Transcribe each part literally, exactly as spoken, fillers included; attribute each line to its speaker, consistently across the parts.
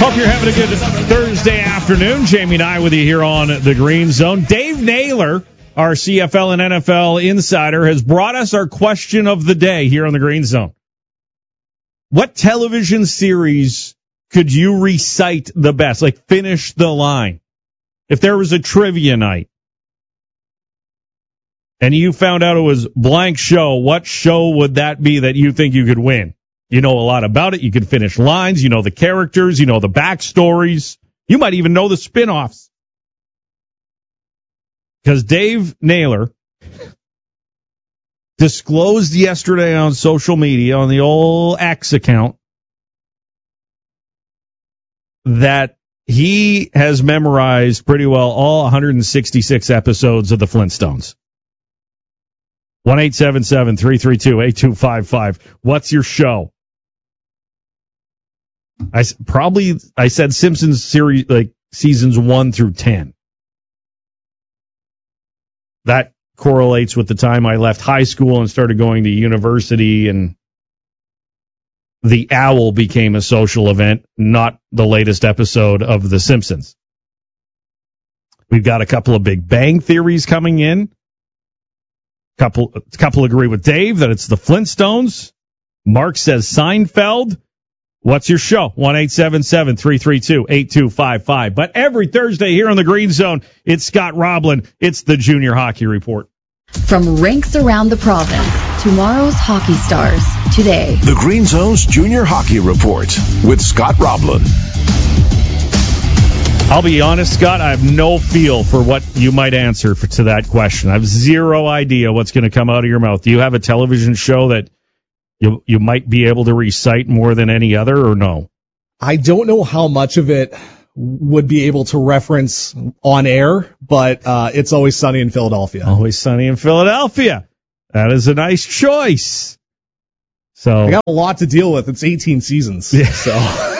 Speaker 1: Hope you're having a good Thursday afternoon. Jamie and I with you here on the Green Zone. Dave Naylor, our C F L and N F L insider, has brought us our question of the day here on the Green Zone. What television series could you recite the best? Like, finish the line. If there was a trivia night and you found out it was blank show, what show would that be that you think you could win? You know a lot about it. You can finish lines. You know the characters. You know the backstories. You might even know the spin-offs. Because Dave Naylor disclosed yesterday on social media, on the old X account, that he has memorized pretty well all one hundred sixty-six episodes of the Flintstones. one eight seven seven, three three two, eight two five five. What's your show? I probably I said Simpsons series, like seasons one through ten. That correlates with the time I left high school and started going to university, and the owl became a social event, not the latest episode of The Simpsons. We've got a couple of Big Bang theories coming in. Couple, a couple agree with Dave that it's the Flintstones. Mark says Seinfeld. What's your show? one eight seven seven, three three two, eight two five five. But every Thursday here on the Green Zone, it's Scott Roblin. It's the Junior Hockey Report.
Speaker 2: From rinks around the province, tomorrow's hockey stars today.
Speaker 3: The Green Zone's Junior Hockey Report with Scott Roblin.
Speaker 1: I'll be honest, Scott, I have no feel for what you might answer for, to that question. I have zero idea what's going to come out of your mouth. Do you have a television show that you you might be able to recite more than any other, or no?
Speaker 4: I don't know how much of it would be able to reference on air, but uh, It's Always Sunny in Philadelphia.
Speaker 1: Always Sunny in Philadelphia. That is a nice choice. So
Speaker 4: I got a lot to deal with. It's eighteen seasons.
Speaker 1: Yeah.
Speaker 4: So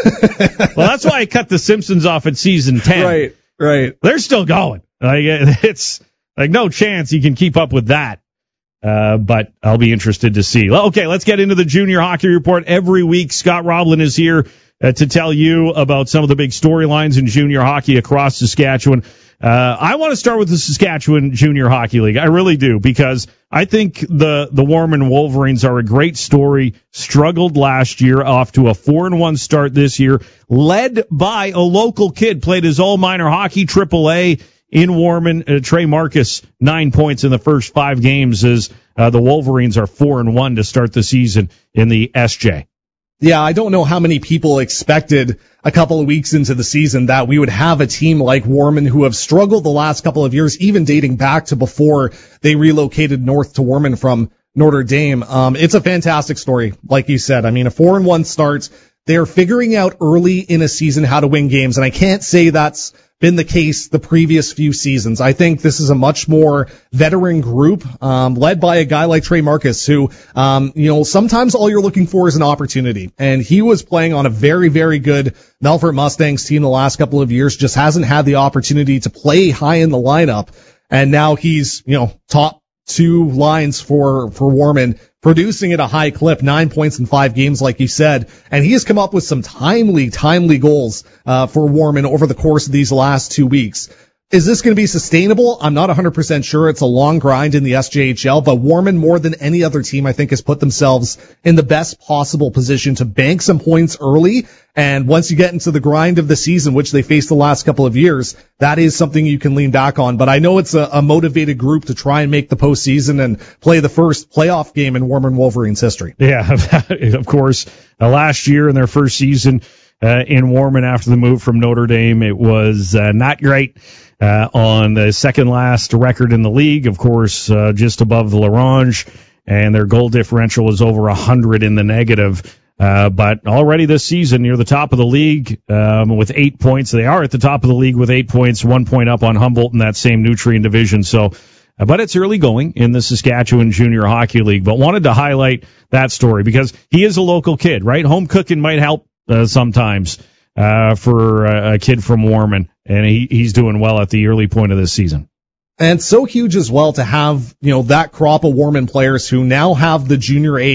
Speaker 1: well, that's why I cut The Simpsons off at season ten.
Speaker 4: Right, right.
Speaker 1: They're still going. Like, it's like no chance you can keep up with that. Uh, but I'll be interested to see. Okay, let's get into the Junior Hockey Report. Every week, Scott Roblin is here uh, to tell you about some of the big storylines in junior hockey across Saskatchewan. Uh, I want to start with the Saskatchewan Junior Hockey League. I really do, because I think the, the Warman Wolverines are a great story. Struggled last year, off to a four and one start this year, led by a local kid, played his all minor hockey, triple A in Warman. Uh, Trey Marcus, nine points in the first five games as uh, the Wolverines are four and one to start the season in the S J.
Speaker 4: Yeah, I don't know how many people expected a couple of weeks into the season that we would have a team like Warman, who have struggled the last couple of years, even dating back to before they relocated north to Warman from Notre Dame. Um, it's a fantastic story, like you said. I mean, a four and one start. They're figuring out early in a season how to win games, and I can't say that's been the case the previous few seasons. I think this is a much more veteran group, um, led by a guy like Trey Marcus, who, um, you know, sometimes all you're looking for is an opportunity. And he was playing on a very, very good Melfort Mustangs team the last couple of years, just hasn't had the opportunity to play high in the lineup. And now he's, you know, top two lines for, for Warman, producing at a high clip, nine points in five games, like you said. And he has come up with some timely, timely goals, uh, for Warman over the course of these last two weeks. Is this going to be sustainable? I'm not one hundred percent sure. It's a long grind in the S J H L, but Warman, more than any other team, I think, has put themselves in the best possible position to bank some points early. And once you get into the grind of the season, which they faced the last couple of years, that is something you can lean back on. But I know it's a, a motivated group to try and make the postseason and play the first playoff game in Warman Wolverines history.
Speaker 1: Yeah, of course. Uh, last year in their first season uh, in Warman after the move from Notre Dame, it was uh, not great. Uh, on the second last record in the league, of course, uh, just above the Larange, and their goal differential was over one hundred in the negative. Uh, but already this season, near the top of the league, um, with eight points. They are at the top of the league with eight points, one point up on Humboldt in that same Nutrien division. So, uh, but it's early going in the Saskatchewan Junior Hockey League. But wanted to highlight that story because he is a local kid, right? Home cooking might help, uh, sometimes. Uh, for a, a kid from Warman, and he, he's doing well at the early point of this season.
Speaker 4: And so huge as well to have, you know, that crop of Warman players who now have the Junior A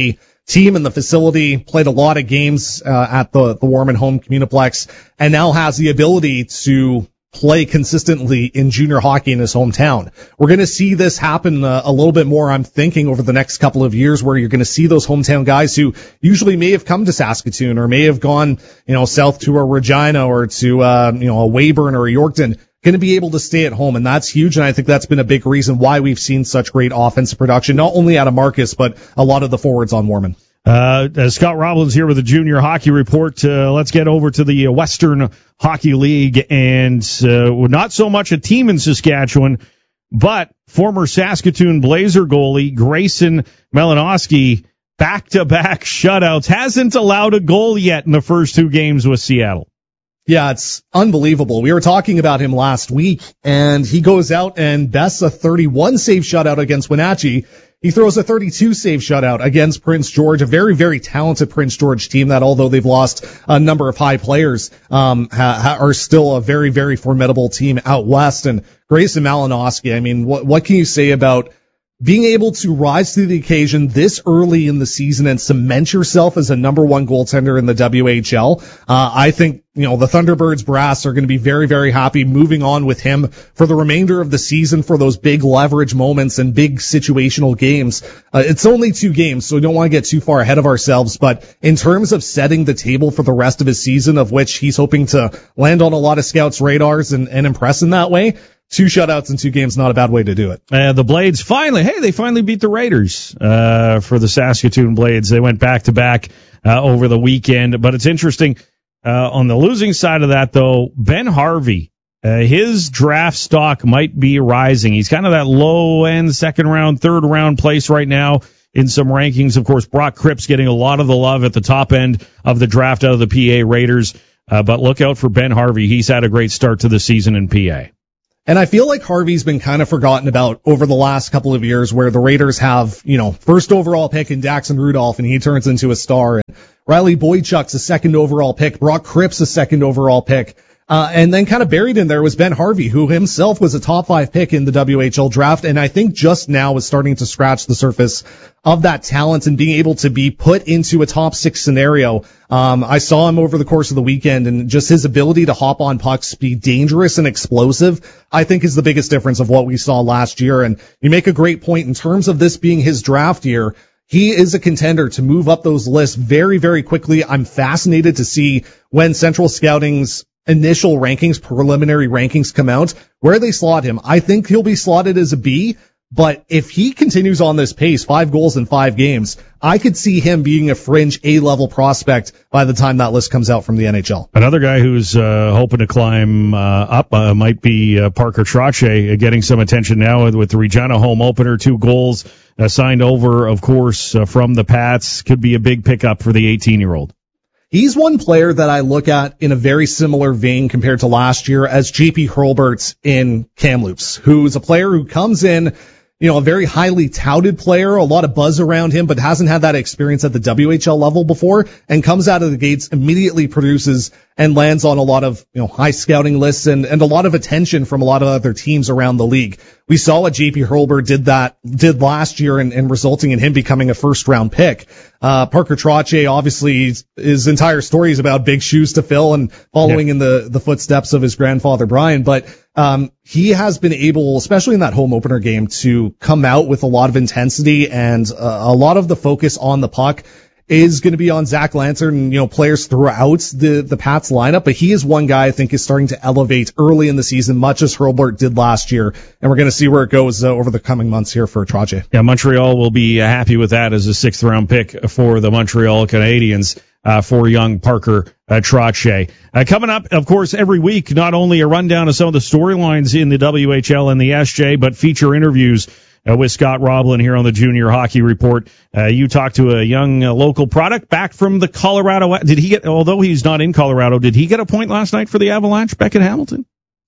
Speaker 4: team in the facility, played a lot of games uh, at the, the Warman home Communiplex, and now has the ability to play consistently in junior hockey in his hometown. We're going to see this happen uh, a little bit more, I'm thinking, over the next couple of years, where you're going to see those hometown guys who usually may have come to Saskatoon or may have gone, you know, south to a Regina or to, uh, you know, a Weyburn or a Yorkton, going to be able to stay at home, and that's huge, and I think that's been a big reason why we've seen such great offensive production, not only out of Marcus, but a lot of the forwards on Warman.
Speaker 1: Uh, uh, Scott Roblin's here with the Junior Hockey Report. Uh, let's get over to the Western Hockey League, and uh, not so much a team in Saskatchewan, but former Saskatoon Blazer goalie Grayson Malinowski, back-to-back shutouts, hasn't allowed a goal yet in the first two games with Seattle.
Speaker 4: Yeah, it's unbelievable. We were talking about him last week, and he goes out and bests a thirty-one save shutout against Wenatchee. He throws a thirty-two save shutout against Prince George, a very, very talented Prince George team that, although they've lost a number of high players, um, ha- ha- are still a very, very formidable team out west. And Grayson Malinowski, I mean, what, what can you say about being able to rise to the occasion this early in the season and cement yourself as a number one goaltender in the W H L? Uh, I think, you know, the Thunderbirds brass are going to be very, very happy moving on with him for the remainder of the season for those big leverage moments and big situational games. Uh, it's only two games, so we don't want to get too far ahead of ourselves, but in terms of setting the table for the rest of his season, of which he's hoping to land on a lot of scouts' radars and, and impress in that way, two shutouts in two games, not a bad way to do it.
Speaker 1: Uh, the Blades finally, hey, they finally beat the Raiders uh, for the Saskatoon Blades. They went back-to-back uh, over the weekend. But it's interesting, uh, on the losing side of that, though, Ben Harvey, uh, his draft stock might be rising. He's kind of that low-end second-round, third-round place right now in some rankings. Of course, Brock Cripps getting a lot of the love at the top end of the draft out of the P A Raiders. Uh, but look out for Ben Harvey. He's had a great start to the season in P A.
Speaker 4: And I feel like Harvey's been kind of forgotten about over the last couple of years, where the Raiders have, you know, first overall pick in Daxon Rudolph, and he turns into a star. And Riley Boychuk's a second overall pick. Brock Cripps a second overall pick. Uh, and then kind of buried in there was Ben Harvey, who himself was a top five pick in the W H L draft. And I think just now is starting to scratch the surface of that talent and being able to be put into a top six scenario. Um, I saw him over the course of the weekend, and just his ability to hop on pucks, be dangerous and explosive, I think is the biggest difference of what we saw last year. And you make a great point in terms of this being his draft year. He is a contender to move up those lists very, very quickly. I'm fascinated to see when Central Scouting's initial rankings, preliminary rankings come out, where they slot him. I think he'll be slotted as a B, but if he continues on this pace, five goals in five games, I could see him being a fringe A-level prospect by the time that list comes out from the N H L.
Speaker 1: Another guy who's uh, hoping to climb uh, up uh, might be uh, Parker Trottier, uh, getting some attention now with, with the Regina home opener, two goals uh, signed over, of course, uh, from the Pats. Could be a big pickup for the eighteen-year-old.
Speaker 4: He's one player that I look at in a very similar vein compared to last year as J P Hurlburt in Kamloops, who's a player who comes in, you know, a very highly touted player, a lot of buzz around him, but hasn't had that experience at the W H L level before, and comes out of the gates, immediately produces and lands on a lot of, you know, high scouting lists and, and a lot of attention from a lot of other teams around the league. We saw what J P Hurlburt did that, did last year and, and resulting in him becoming a first round pick. Uh, Parker Trottier, obviously, his entire story is about big shoes to fill and following yeah. in the, the footsteps of his grandfather, Brian. But, um, he has been able, especially in that home opener game, to come out with a lot of intensity and uh, a lot of the focus on the puck is going to be on Zach Lantern and, you know, players throughout the, the Pats lineup. But he is one guy I think is starting to elevate early in the season, much as Hurlburt did last year. And we're going to see where it goes uh, over the coming months here for Trottier.
Speaker 1: Yeah, Montreal will be uh, happy with that as a sixth round pick for the Montreal Canadiens. Uh, for young Parker uh, Trottier. Uh, coming up, of course, every week, not only a rundown of some of the storylines in the W H L and the S J, but feature interviews uh, with Scott Roblin here on the Junior Hockey Report. Uh, you talked to a young uh, local product back from the Colorado. Did he get, although he's not in Colorado, did he get a point last night for the Avalanche, Beckett Hamilton?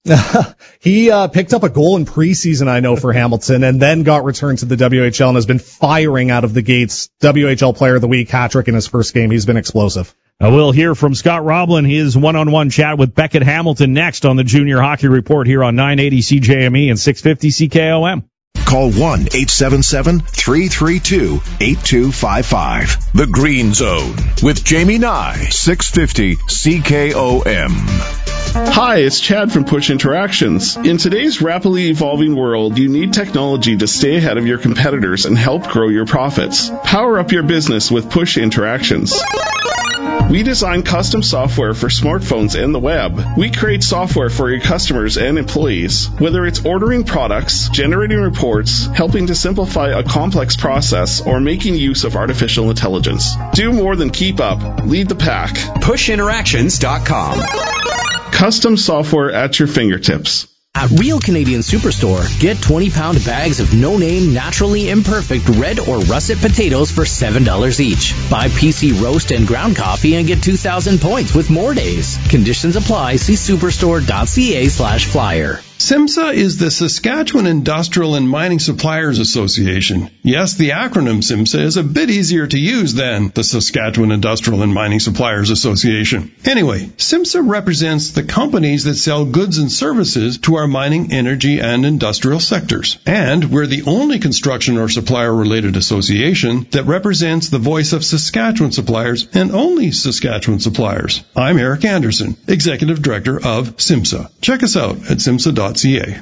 Speaker 4: he uh picked up a goal in preseason, I know, for Hamilton, and then got returned to the W H L and has been firing out of the gates. W H L Player of the Week, hat-trick in his first game. He's been explosive.
Speaker 1: Uh, we'll hear from Scott Roblin, his one-on-one chat with Beckett Hamilton next on the Junior Hockey Report here on nine eighty C J M E and six fifty C K O M.
Speaker 3: Call one eight seven seven, three three two, eight two five five. The Green Zone with Jamie Nye, six fifty C K O M.
Speaker 5: Hi, it's Chad from Push Interactions. In today's rapidly evolving world, you need technology to stay ahead of your competitors and help grow your profits. Power up your business with Push Interactions. We design custom software for smartphones and the web. We create software for your customers and employees. Whether it's ordering products, generating reports, helping to simplify a complex process, or making use of artificial intelligence. Do more than keep up. Lead the pack.
Speaker 6: push interactions dot com.
Speaker 5: Custom software at your fingertips.
Speaker 7: At Real Canadian Superstore, get twenty-pound bags of no-name, naturally imperfect red or russet potatoes for seven dollars each. Buy P C roast and ground coffee and get two thousand points with more days. Conditions apply. See superstore.ca slash flyer.
Speaker 8: SIMSA is the Saskatchewan Industrial and Mining Suppliers Association. Yes, the acronym SIMSA is a bit easier to use than the Saskatchewan Industrial and Mining Suppliers Association. Anyway, SIMSA represents the companies that sell goods and services to our mining, energy, and industrial sectors. And we're the only construction or supplier-related association that represents the voice of Saskatchewan suppliers and only Saskatchewan suppliers. I'm Eric Anderson, Executive Director of SIMSA. Check us out at simsa dot c a.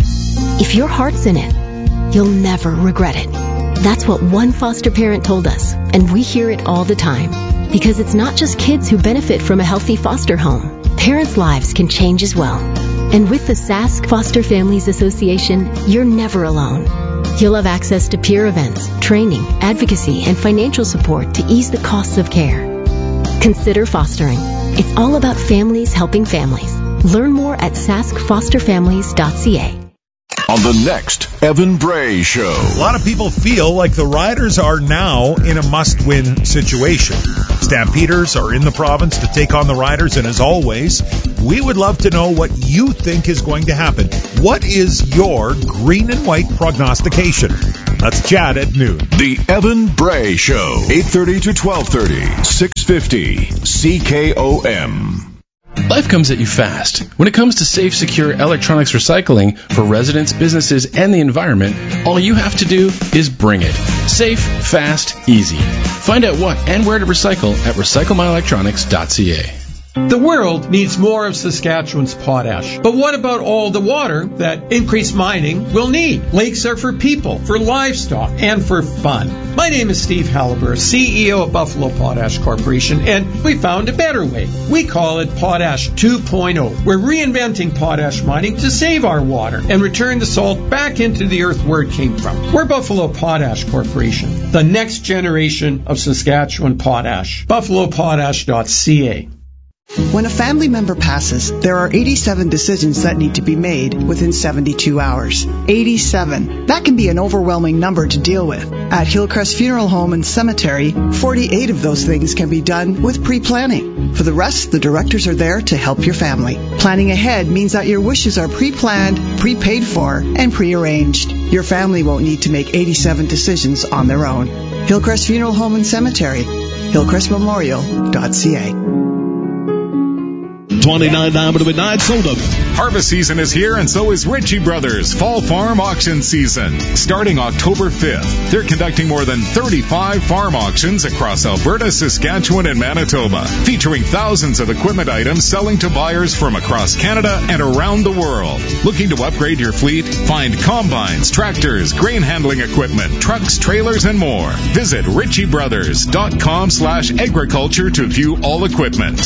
Speaker 9: If your heart's in it, you'll never regret it. That's what one foster parent told us, and we hear it all the time. Because it's not just kids who benefit from a healthy foster home. Parents' lives can change as well. And with the Sask Foster Families Association, you're never alone. You'll have access to peer events, training, advocacy, and financial support to ease the costs of care. Consider fostering. It's all about families helping families. Learn more at sask foster families dot c a.
Speaker 3: On the next Evan Bray Show.
Speaker 10: A lot of people feel like the Riders are now in a must-win situation. Stampeders are in the province to take on the Riders, and as always, we would love to know what you think is going to happen. What is your green and white prognostication? Let's chat at noon.
Speaker 3: The Evan Bray Show, eight thirty to twelve thirty, six fifty C K O M.
Speaker 11: Life comes at you fast. When it comes to safe, secure electronics recycling for residents, businesses, and the environment, all you have to do is bring it. Safe, fast, easy. Find out what and where to recycle at recycle my electronics dot c a.
Speaker 12: The world needs more of Saskatchewan's potash. But what about all the water that increased mining will need? Lakes are for people, for livestock, and for fun. My name is Steve Halliburton, C E O of Buffalo Potash Corporation, and we found a better way. We call it Potash two point oh. We're reinventing potash mining to save our water and return the salt back into the earth where it came from. We're Buffalo Potash Corporation, the next generation of Saskatchewan potash. buffalo potash dot c a.
Speaker 13: When a family member passes, there are eighty-seven decisions that need to be made within seventy-two hours. eighty-seven. That can be an overwhelming number to deal with. At Hillcrest Funeral Home and Cemetery, forty-eight of those things can be done with pre-planning. For the rest, the directors are there to help your family. Planning ahead means that your wishes are pre-planned, pre-paid for, and pre-arranged. Your family won't need to make eighty-seven decisions on their own. Hillcrest Funeral Home and Cemetery, hillcrest memorial dot c a.
Speaker 14: twenty-nine dollars to midnight, sold up. Harvest season is here, and so is Ritchie Brothers Fall Farm Auction Season. Starting October fifth, they're conducting more than thirty-five farm auctions across Alberta, Saskatchewan, and Manitoba, featuring thousands of equipment items selling to buyers from across Canada and around the world. Looking to upgrade your fleet? Find combines, tractors, grain handling equipment, trucks, trailers, and more. Visit ritchie brothers dot com slash agriculture to view all equipment.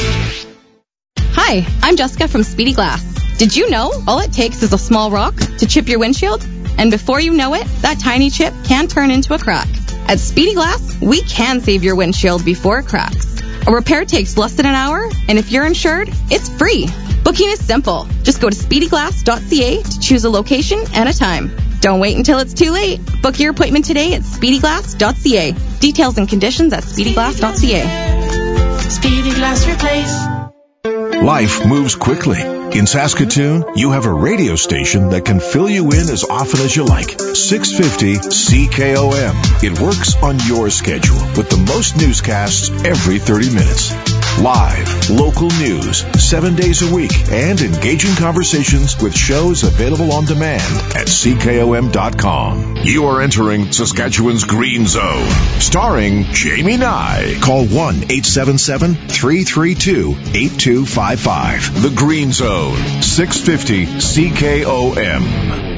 Speaker 15: Hi, I'm Jessica from Speedy Glass. Did you know all it takes is a small rock to chip your windshield? And before you know it, that tiny chip can turn into a crack. At Speedy Glass, we can save your windshield before it cracks. A repair takes less than an hour, and if you're insured, it's free. Booking is simple. Just go to speedy glass dot c a to choose a location and a time. Don't wait until it's too late. Book your appointment today at speedy glass dot c a. Details and conditions at speedy glass dot c a.
Speaker 16: Speedy Glass Replace.
Speaker 3: Life moves quickly. In Saskatoon, you have a radio station that can fill you in as often as you like. six fifty C K O M. It works on your schedule with the most newscasts every thirty minutes. Live, local news, seven days a week, and engaging conversations with shows available on demand at C K O M dot com. You are entering Saskatchewan's Green Zone, starring Jamie Nye. Call one eight seven seven, three three two, eight two five five. The Green Zone, six fifty C K O M.